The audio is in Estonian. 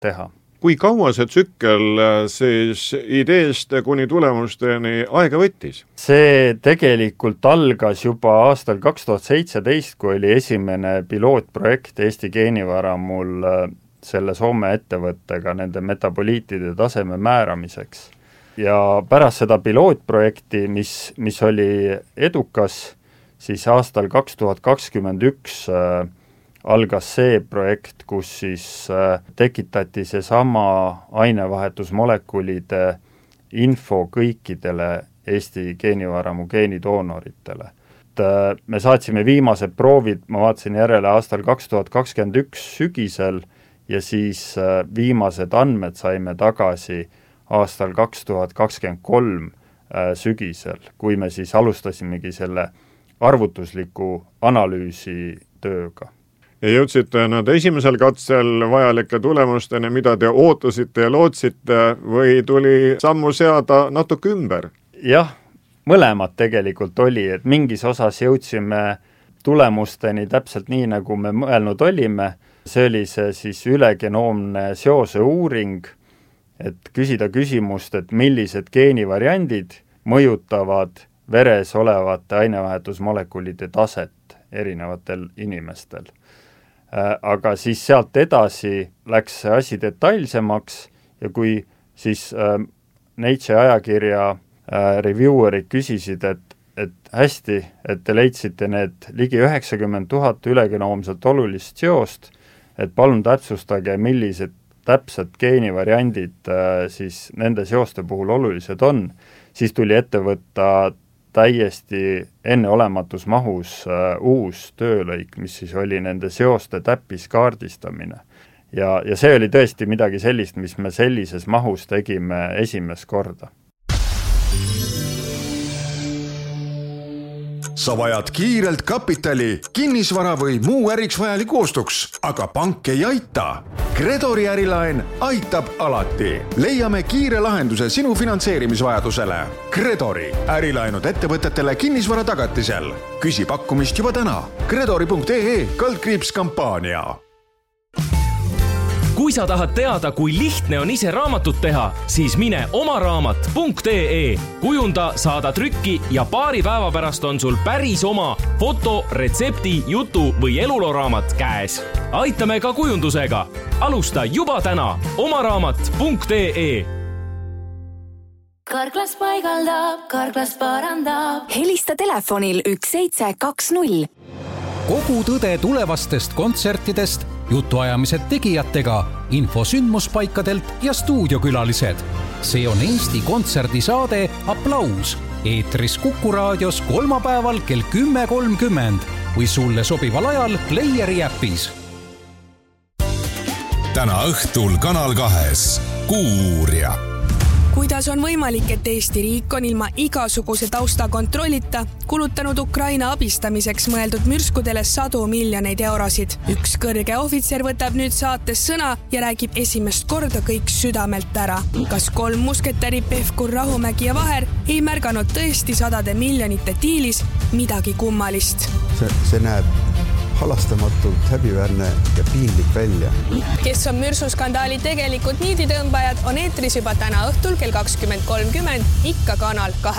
teha. Kui kaua see tsükkel siis ideest kuni tulemusteni aega võttis? See tegelikult algas juba aastal 2017, kui oli esimene pilootprojekt Eesti geenivaramul selle Soome ettevõttega nende metaboliitide taseme määramiseks. Ja pärast seda pilootprojekti, mis oli edukas, siis aastal 2021 algas see projekt, kus siis tekitati seesama ainevahetusmolekulide info kõikidele Eesti geenivaramu geenidoonoritele. Me saatsime viimased proovid, ma vaatasin järele aastal 2021 sügisel ja siis viimased andmed saime tagasi aastal 2023 sügisel, kui me siis alustasimegi selle arvutusliku analüüsi tööga. Ja jõudsite nad esimesel katsel vajalike tulemusteni, mida te ootasite ja lootsite, või tuli sammu seada natuke ümber? Jah, mõlemad tegelikult oli, et mingis osas jõudsime tulemusteni täpselt nii, nagu me mõelnud olime. See oli see siis ülegenoomne seose uuring, et küsida küsimust, et millised geenivariandid mõjutavad veres olevate ainevahetusmolekulide taset erinevatel inimestel. Aga siis sealt edasi läks see asi detailsemaks ja kui siis Nature ajakirja reviewerid küsisid, et hästi, et te leidsite need ligi 90 000 ülegenoomselt olulist seost, et palun täpsustage, millised täpsed geenivariandid siis nende seoste puhul olulised on, siis tuli ette võtta täiesti enneolematus mahus uus töölõik, mis siis oli nende seoste täppiskaardistamine. Ja see oli tõesti midagi sellist, mis me sellises mahus tegime esimest korda. Sa vajad kiirelt kapitali, kinnisvara või muu äriks vajaliku ostuks, aga pank ei aita. Gredori ärilaen aitab alati. Leiame kiire lahenduse sinu finantseerimisvajadusele. Gredori ärilaenud ettevõtetele kinnisvara tagatisel. Küsi pakkumist juba täna. Gredori.ee/kampaania. Kui sa tahad teada, kui lihtne on ise raamatut teha, siis mine omaraamat.ee. Kujunda, saada trükki ja paari päeva pärast on sul päris oma foto, retsepti, jutu või eluloraamat käes. Aitame ka kujundusega. Alusta juba täna omaraamat.ee. Karklas paigaldab, Karklas parandab. Helista telefonil 1720. Kogu tõde tulevastest kontsertidest, jutuajamised tegijatega, info sündmuspaikadelt ja stuudiokülalised. See on Eesti kontserdisaade Applaus. Eetris Kuku raadios kolmapäeval kell 10.30 või sulle sobival ajal Playeri äpis. Täna õhtul Kanal 2 Kuuuurija. Kuidas on võimalik, et Eesti riik on ilma igasuguse taustakontrollita kulutanud Ukraina abistamiseks mõeldud mürskudele 100 miljoneid eurosid? Üks kõrge ohvitser võtab nüüd saates sõna ja räägib esimest korda kõik südamelt ära. Kas 3 musketäri Pevkur, Rahumägi ja Vaher ei märganud tõesti 100 miljonite diilis midagi kummalist? See näeb halastamatult häbiväärne ja piinlik välja. Kes on mürsuskandaali tegelikult niiditõmbajad, on eetris juba täna õhtul kell 20.30 ikka Kanal 2.